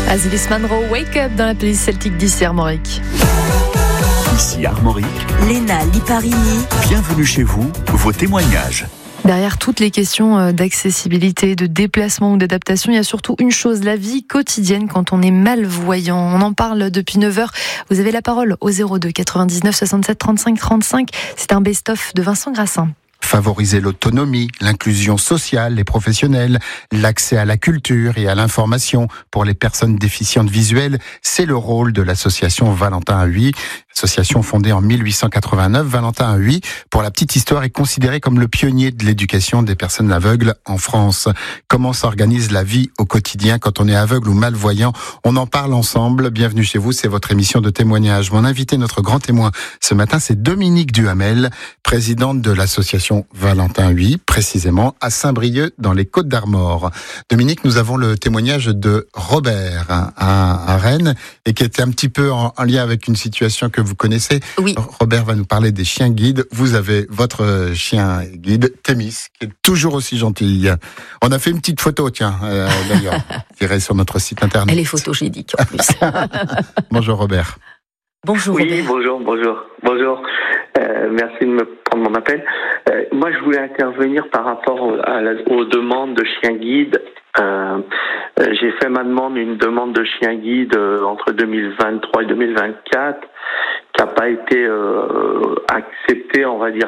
Azilis Manro, Wake Up dans la playlist celtique d'ici Armorique. Ici Armorique, Léna Liparini. bienvenue chez vous, vos témoignages. Derrière toutes les questions d'accessibilité, de déplacement ou d'adaptation, il y a surtout une chose, la vie quotidienne quand on est malvoyant. On en parle depuis 9h. Vous avez la parole au 02 99 67 35 35. C'est un best-of de Vincent Grassin. Favoriser l'autonomie, l'inclusion sociale et professionnelle, l'accès à la culture et à l'information pour les personnes déficientes visuelles, c'est le rôle de l'association Valentin Huy. Association fondée en 1889, Valentin Huy, pour la petite histoire, est considéré comme le pionnier de l'éducation des personnes aveugles en France. Comment s'organise la vie au quotidien quand on est aveugle ou malvoyant? On en parle ensemble. Bienvenue chez vous, c'est votre émission de témoignage. Mon invité, notre grand témoin ce matin, c'est Dominique Duhamel, présidente de l'association Valentin Huy, précisément à Saint-Brieuc dans les Côtes-d'Armor. Dominique, nous avons le témoignage de Robert à Rennes et qui était un petit peu en lien avec une situation que vous connaissez. Oui. Robert va nous parler des chiens guides. Vous avez votre chien guide, Thémis, qui est toujours aussi gentille. On a fait une petite photo, tiens, d'ailleurs, qui irait sur notre site internet. Elle est photogénique en plus. Bonjour Robert. Bonjour Oui, Robert. bonjour. Merci de me prendre mon appel. Moi, je voulais intervenir par rapport aux demandes de chiens guides. J'ai fait une demande de chien guide entre 2023 et 2024, qui n'a pas été acceptée, on va dire,